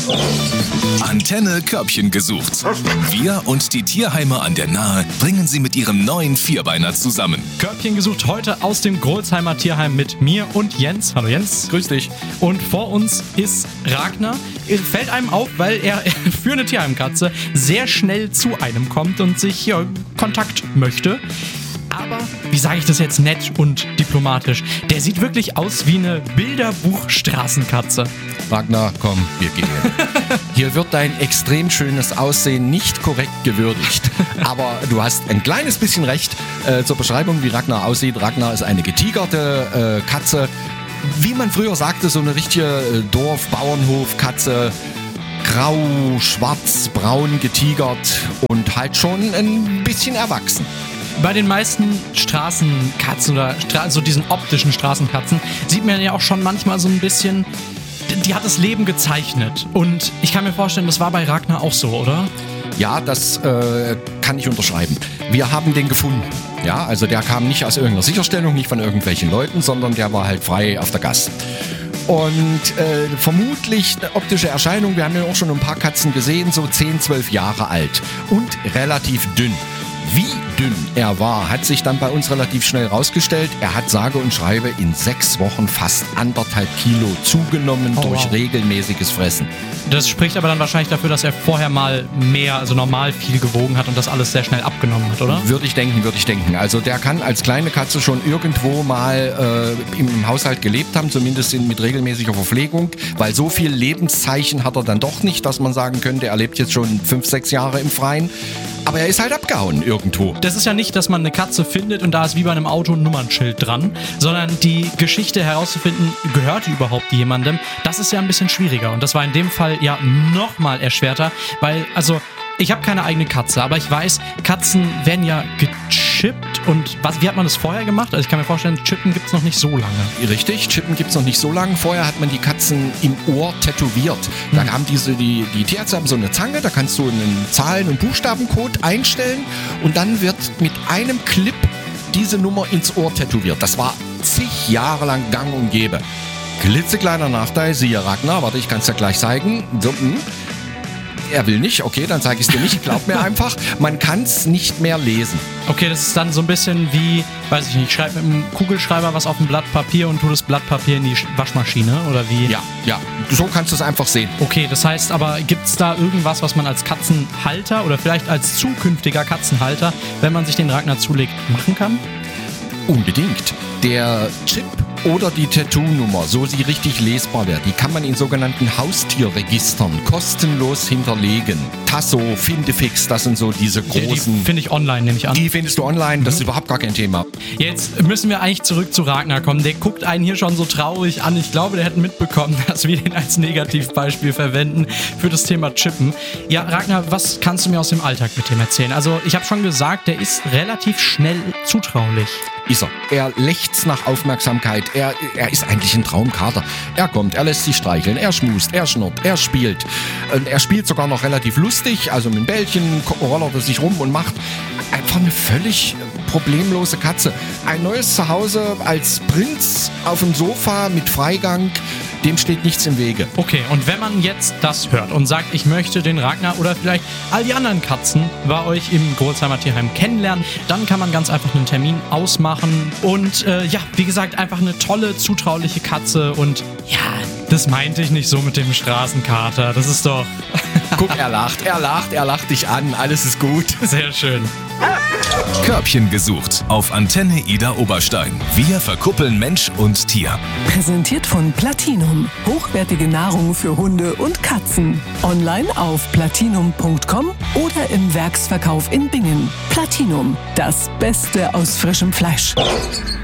Antenne Körbchen gesucht. Wir und die Tierheime an der Nahe bringen sie mit ihrem neuen Vierbeiner zusammen. Körbchen gesucht heute aus dem Grolsheimer Tierheim mit mir und Jens. Hallo Jens. Grüß dich. Und vor uns ist Ragnar. Fällt einem auf, weil er für eine Tierheimkatze sehr schnell zu einem kommt und sich Kontakt möchte. Aber, wie sage ich das jetzt nett und diplomatisch, der sieht wirklich aus wie eine Bilderbuch-Straßenkatze. Ragnar, komm, wir gehen. Hier wird dein extrem schönes Aussehen nicht korrekt gewürdigt. Aber du hast ein kleines bisschen recht zur Beschreibung, wie Ragnar aussieht. Ragnar ist eine getigerte Katze. Wie man früher sagte, so eine richtige Dorf-Bauernhof-Katze. Grau, schwarz, braun getigert und halt schon ein bisschen erwachsen. Bei den meisten Straßenkatzen oder so diesen optischen Straßenkatzen sieht man ja auch schon manchmal so ein bisschen, die hat das Leben gezeichnet. Und ich kann mir vorstellen, das war bei Ragnar auch so, oder? Ja, das kann ich unterschreiben. Wir haben den gefunden. Ja, also der kam nicht aus irgendeiner Sicherstellung, nicht von irgendwelchen Leuten, sondern der war halt frei auf der Gasse. Und vermutlich eine optische Erscheinung, wir haben ja auch schon ein paar Katzen gesehen, so 10, 12 Jahre alt und relativ dünn. Wie dünn er war, hat sich dann bei uns relativ schnell rausgestellt. Er hat sage und schreibe in 6 Wochen fast 1,5 Kilo zugenommen durch regelmäßiges Fressen. Das spricht aber dann wahrscheinlich dafür, dass er vorher mal mehr, also normal viel gewogen hat und das alles sehr schnell abgenommen hat, oder? Würde ich denken. Also der kann als kleine Katze schon irgendwo mal im Haushalt gelebt haben, zumindest mit regelmäßiger Verpflegung, weil so viel Lebenszeichen hat er dann doch nicht, dass man sagen könnte, er lebt jetzt schon 5, 6 Jahre im Freien. Aber er ist halt abgehauen irgendwo. Das ist ja nicht, dass man eine Katze findet und da ist wie bei einem Auto ein Nummernschild dran, sondern die Geschichte herauszufinden, gehört die überhaupt jemandem, das ist ja ein bisschen schwieriger. Und das war in dem Fall ja nochmal erschwerter, weil, also, ich habe keine eigene Katze, aber ich weiß, Katzen werden ja gechippt und wie hat man das vorher gemacht? Also ich kann mir vorstellen, Chippen gibt's noch nicht so lange. Richtig, Chippen gibt's noch nicht so lange. Vorher hat man die Katzen im Ohr tätowiert. Da haben die Tierärzte haben so eine Zange, da kannst du einen Zahlen- und Buchstabencode einstellen und dann wird mit einem Clip diese Nummer ins Ohr tätowiert. Das war zig Jahre lang gang und gäbe. Klitzekleiner Nachteil, siehe Ragnar, warte, ich kann es dir gleich zeigen. So, er will nicht, okay, dann zeige ich es dir nicht, glaub mir einfach. Man kann es nicht mehr lesen. Okay, das ist dann so ein bisschen wie, weiß ich nicht, ich schreibe mit einem Kugelschreiber was auf ein Blatt Papier und tue das Blatt Papier in die Waschmaschine, oder wie? Ja, so kannst du es einfach sehen. Okay, das heißt aber, gibt es da irgendwas, was man als Katzenhalter oder vielleicht als zukünftiger Katzenhalter, wenn man sich den Ragnar zulegt, machen kann? Unbedingt. Der Chip oder die Tattoo-Nummer, so sie richtig lesbar wird, die kann man in sogenannten Haustierregistern kostenlos hinterlegen. Tasso, Findefix, das sind so diese großen... Die finde ich online, nehme ich an. Die findest du online, das ist überhaupt gar kein Thema. Jetzt müssen wir eigentlich zurück zu Ragnar kommen. Der guckt einen hier schon so traurig an. Ich glaube, der hätte mitbekommen, dass wir den als Negativbeispiel verwenden für das Thema Chippen. Ja, Ragnar, was kannst du mir aus dem Alltag mit dem erzählen? Also, ich habe schon gesagt, der ist relativ schnell zutraulich. Ist er. Er lechzt nach Aufmerksamkeit. Er ist eigentlich ein Traumkater. Er kommt, er lässt sich streicheln, er schmust, er schnurrt, er spielt. Er spielt sogar noch relativ lustig, also mit Bällchen rollert er sich rum und macht einfach eine völlig problemlose Katze. Ein neues Zuhause als Prinz auf dem Sofa mit Freigang, dem steht nichts im Wege. Okay, und wenn man jetzt das hört und sagt, ich möchte den Ragnar oder vielleicht all die anderen Katzen bei euch im Grolsheimer Tierheim kennenlernen, dann kann man ganz einfach einen Termin ausmachen und wie gesagt, einfach eine tolle, zutrauliche Katze und ja, das meinte ich nicht so mit dem Straßenkater, das ist doch... Guck, er lacht dich an, alles ist gut. Sehr schön. Körbchen gesucht auf Antenne Ida Oberstein. Wir verkuppeln Mensch und Tier. Präsentiert von Platinum. Hochwertige Nahrung für Hunde und Katzen. Online auf platinum.com oder im Werksverkauf in Bingen. Platinum, das Beste aus frischem Fleisch.